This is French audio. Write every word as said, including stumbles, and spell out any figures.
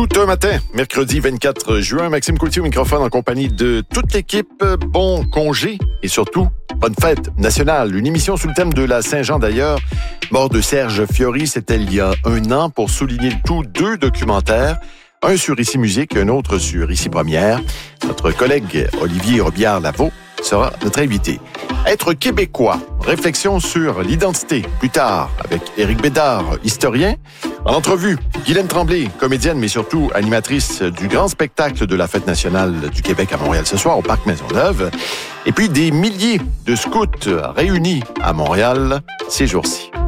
Tout un matin, mercredi vingt-quatre juin, Maxime Coultier au microphone en compagnie de toute l'équipe. Bon congé et surtout, bonne fête nationale. Une émission sous le thème de la Saint-Jean d'ailleurs. Mort de Serge Fiori, c'était il y a un an. Pour souligner le tout, deux documentaires. Un sur Ici Musique, un autre sur Ici Première. Notre collègue Olivier Robillard-Lavaux sera notre invité. Être québécois, réflexion sur l'identité. Plus tard, avec Éric Bédard, historien. En entrevue, Guylaine Tremblay, comédienne, mais surtout animatrice du grand spectacle de la Fête nationale du Québec à Montréal ce soir, au Parc Maisonneuve. Et puis des milliers de scouts réunis à Montréal ces jours-ci.